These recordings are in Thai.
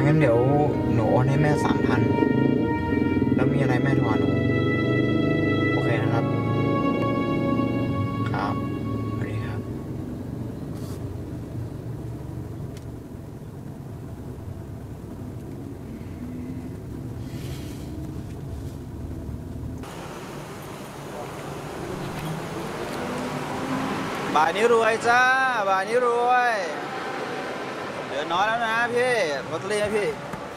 งั้นเดี๋ยวหนูโอนให้แม่3,000แล้วมีอะไรแม่โทรหาหนูโอเคนะครับครับสวัสดีครับบ่ายนี้รวยจ้าบ่ายนี้รวยเหลือน้อยแล้วนะพี่ลอตเตอรี่ไหมพี่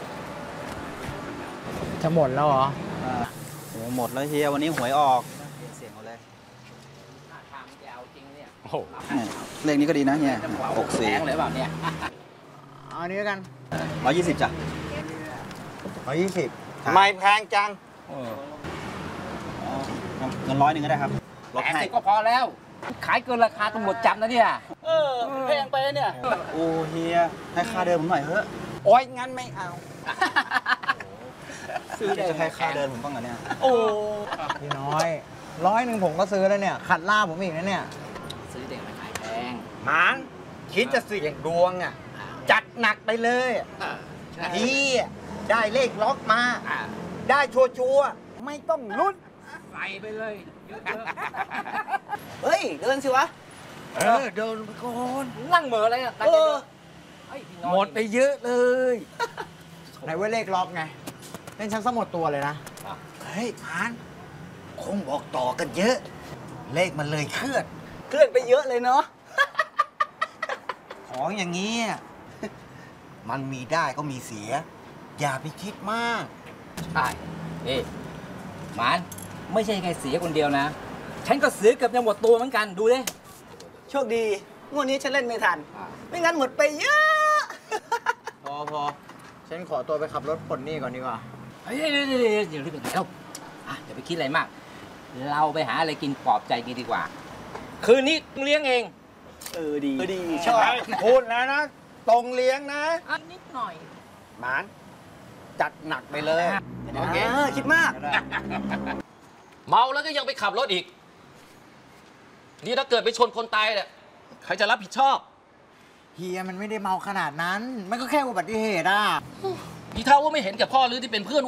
จะหมดแล้วเหรอโอ้หมดแล้วเฮียวันนี้หวยออกเสียงเอาเลยทางจะเอาจริงเนี่ยโอ้โหเลขนี้ก็ดีนะเฮียแพงเลยเปล่าเนี่ยเอาอันนี้กัน 120จ้ะ 120ทำไมแพงจังเงิน100ก็ได้ครับลดให้ 80ก็พอแล้ว ขายเกินราคาตำรวจจับนะเนี่ยแพงไปเนี่ยโอ้เฮียให้ค่าเดิมผมหน่อยเถอะโอ๊ยงั้นไม่เอาซื้อจะให้ค่าเดินผมบ้างเหรอเนี่ยโอ้พี่น้อย100ผมก็ซื้อแล้วเนี่ยขัดล่าผมอีกนะเนี่ยซื้อเด็กมาขายแพงหมานคิดจะเสี่ยงดวงอ่ะจัดหนักไปเลยพี่ได้เลขล็อกมา ได้ชัวร์ๆไม่ต้องลุ้นใส่ไปเลยเยอะเฮ้ยเดินสิวะเดินไปก่อนๆนั่งเหม่ออะไรอ่ะหมดไปเยอะเลยไหนว่าเลขล็อกไงเล่นฉันซะหมดตัวเลยนะเฮ้ยพานคงบอกต่อกันเยอะ เลขมันเลยเคลื่อนเคลื่อนไปเยอะเลยเนาะของอย่างนี้ มันมีได้ก็มีเสีย อย่าไปคิดมากใช่นี่หมานไม่ใช่แค่เสียคนเดียวนะ ฉันก็เสียเกือบจะหมดตัวเหมือนกันดูดิโชคดีงวดนี้ฉันเล่นไม่ทัน ไม่งั้นหมดไปเยอะพอฉันขอตัวไปขับรถปลดหนี้ก่อนดีกว่าเฮ้ยเดี๋ยวรีบไปไหนแล้วอย่าไปคิดอะไรมาก เราไปหาอะไรกินปลอบใจกันดีกว่า คืนนี้เลี้ยงเองดีชอบพูดแล้วนะ ตรงเลี้ยงนะนิดหน่อยหมานจัดหนักไปเลยโอเคคิดมากเมาแล้วก็ยังไปขับรถอีก นี่ถ้าเกิดไปชนคนตายเนี่ยใครจะรับผิดชอบเฮียมันไม่ได้เมาขนาดนั้น มันก็แค่อุบัติเหตุอ่ะพี่เท่าว่าไม่เห็นกับพ่อหรือที่เป็นเพื่อน